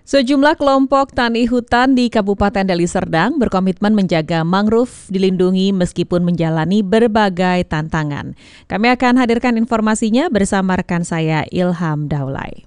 Sejumlah kelompok tani hutan di Kabupaten Deli Serdang berkomitmen menjaga mangrove dilindungi meskipun menjalani berbagai tantangan. Kami akan hadirkan informasinya bersama rekan saya Ilham Daulay.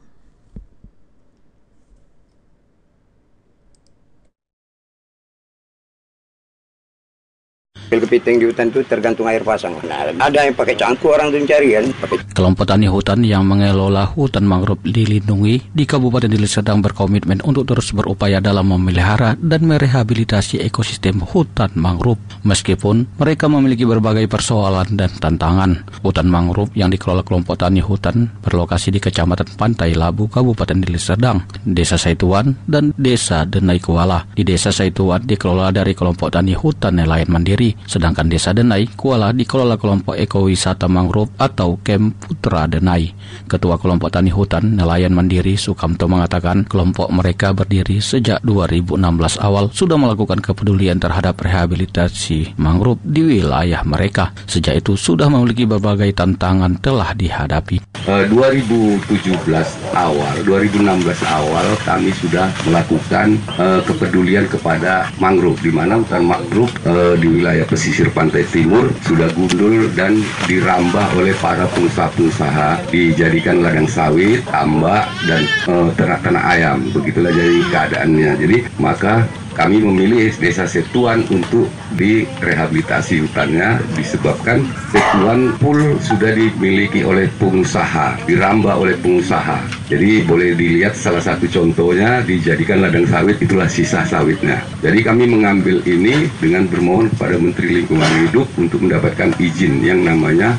Kepiting di hutan itu tergantung air pasang. Nah, ada yang pakai cangkul orang itu mencari kan. Kelompok tani hutan yang mengelola hutan mangrove dilindungi di Kabupaten Deli Serdang berkomitmen untuk terus berupaya dalam memelihara dan merehabilitasi ekosistem hutan mangrove. Meskipun mereka memiliki berbagai persoalan dan tantangan, hutan mangrove yang dikelola kelompok tani hutan berlokasi di Kecamatan Pantai Labu, Kabupaten Deli Serdang, Desa Saituan, dan Desa Denai Kuala. Di Desa Saituan dikelola dari kelompok tani hutan nelayan mandiri, sedangkan Desa Denai Kuala dikelola kelompok ekowisata mangrove atau Camp Putra Denai. Ketua kelompok tani hutan nelayan mandiri Sukamto mengatakan kelompok mereka berdiri sejak 2016 awal sudah melakukan kepedulian terhadap rehabilitasi mangrove di wilayah mereka. Sejak itu sudah memiliki berbagai tantangan telah dihadapi. 2016 awal kami sudah melakukan kepedulian kepada mangrove, di mana hutan mangrove di wilayah pesisir pantai timur sudah gundul dan dirambah oleh para pengusaha-pengusaha, dijadikan ladang sawit, tambak, dan ternak ayam. Begitulah jadi keadaannya. Jadi maka kami memilih Desa Setuan untuk direhabilitasi hutannya disebabkan Setuan full sudah dimiliki oleh pengusaha, dirambah oleh pengusaha. Jadi boleh dilihat salah satu contohnya dijadikan ladang sawit, itulah sisa sawitnya. Jadi kami mengambil ini dengan bermohon kepada Menteri Lingkungan Hidup untuk mendapatkan izin yang namanya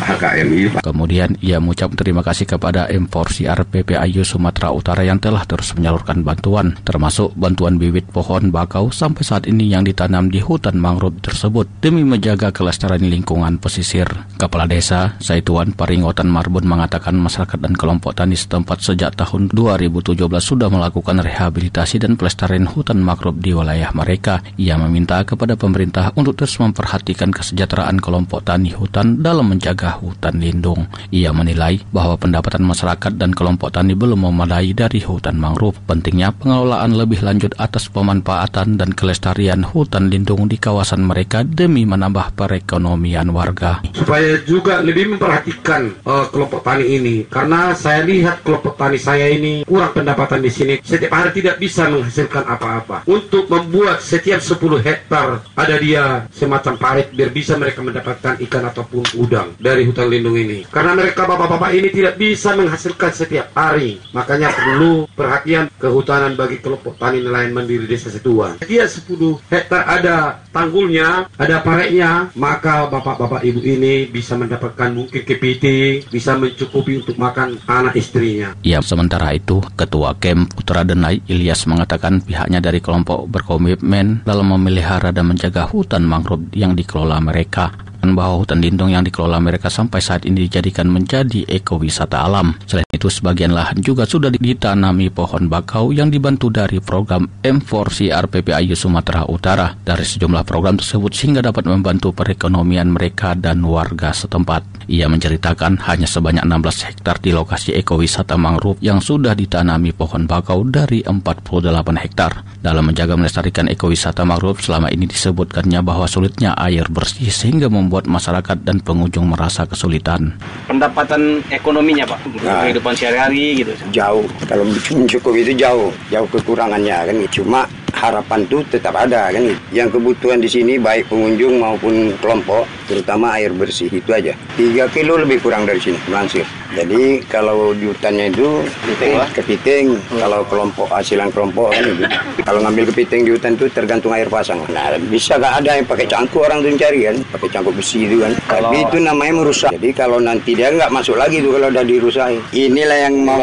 HKMI. Kemudian ia mengucap terima kasih kepada M4CR PPAYU Sumatera Utara yang telah terus menyalurkan bantuan, termasuk bantuan bibit pohon bakau sampai saat ini yang ditanam di hutan mangrove tersebut demi menjaga kelestarian lingkungan pesisir. Kepala Desa Saituan Paringotan Marbun mengatakan masyarakat dan kelompok tani setempat sejak tahun 2017 sudah melakukan rehabilitasi dan pelestarian hutan mangrove di wilayah mereka. Ia meminta kepada pemerintah untuk terus memperhatikan kesejahteraan kelompok tani hutan dalam menjaga hutan lindung. Ia menilai bahwa pendapatan masyarakat dan kelompok tani belum memadai dari hutan mangrove. Pentingnya pengelolaan lebih lanjut atas pemanfaatan dan kelestarian hutan lindung di kawasan mereka demi menambah perekonomian warga. Supaya juga lebih memperhatikan kelompok tani ini, karena saya lihat kelompok tani saya ini kurang pendapatan di sini. Setiap hari tidak bisa menghasilkan apa-apa. Untuk membuat setiap 10 hektar ada dia semacam parit biar bisa mereka mendapatkan ikan ataupun udang dari hutan lindung ini. Karena mereka bapak-bapak ini tidak bisa menghasilkan setiap hari. Makanya perlu perhatian kehutanan bagi kelompok tani nelayan mandiri Desa Setuan. Dia 10 hektar ada tanggulnya, ada paretnya, maka bapak-bapak ibu ini bisa mendapatkan mungkin kepiting, bisa mencukupi untuk makan anak istrinya. Ya, sementara itu, Ketua Camp Putra Denai Ilyas mengatakan pihaknya dari kelompok berkomitmen dalam memelihara dan menjaga hutan mangrove yang dikelola mereka, bahwa hutan lindung yang dikelola mereka sampai saat ini dijadikan menjadi ekowisata alam. Selain itu, sebagian lahan juga sudah ditanami pohon bakau yang dibantu dari program M4CR PPAYU Sumatera Utara. Dari sejumlah program tersebut sehingga dapat membantu perekonomian mereka dan warga setempat. Ia menceritakan hanya sebanyak 16 hektar di lokasi ekowisata mangrove yang sudah ditanami pohon bakau dari 48 hektar. Dalam menjaga melestarikan ekowisata mangrove selama ini disebutkannya bahwa sulitnya air bersih sehingga membuat masyarakat dan pengunjung merasa kesulitan. Pendapatan ekonominya Pak, untuk kehidupan sehari-hari gitu. Jauh, kalau mencukupi itu jauh kekurangannya kan. Cuma harapan itu tetap ada kan. Yang kebutuhan di sini baik pengunjung maupun kelompok, terutama air bersih, itu aja. 3 kilo lebih kurang dari sini melansir. Jadi kalau di hutannya itu kepiting, kalau kelompok hasilan kelompok kan itu. Kalau ngambil kepiting di hutan itu tergantung air pasang. Nah, bisa gak ada yang pakai cangkul orang itu mencari kan, pakai cangkul besi itu kan. Tapi itu namanya merusak. Jadi kalau nanti dia nggak masuk lagi tuh kalau udah dirusak. Inilah yang mau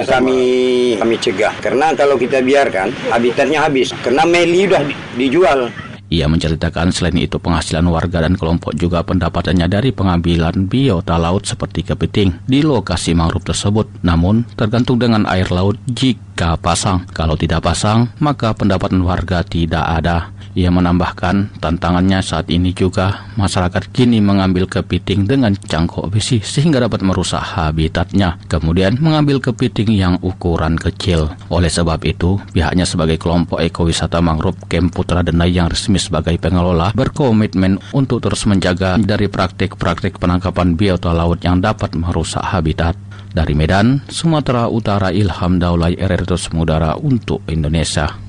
kami cegah. Karena kalau kita biarkan habitatnya habis. Karena meli udah dijual. Ia menceritakan selain itu penghasilan warga dan kelompok juga pendapatannya dari pengambilan biota laut seperti kepiting di lokasi mangrove tersebut. Namun tergantung dengan air laut jika pasang. Kalau tidak pasang, maka pendapatan warga tidak ada. Ia menambahkan, tantangannya saat ini juga masyarakat kini mengambil kepiting dengan cangkok besi sehingga dapat merusak habitatnya, kemudian mengambil kepiting yang ukuran kecil. Oleh sebab itu, pihaknya sebagai kelompok ekowisata mangrove Camp Putra Denai yang resmi sebagai pengelola berkomitmen untuk terus menjaga dari praktik-praktik penangkapan biota laut yang dapat merusak habitat. Dari Medan, Sumatera Utara, Ilham Daulay, RRI Terus Mengudara untuk Indonesia.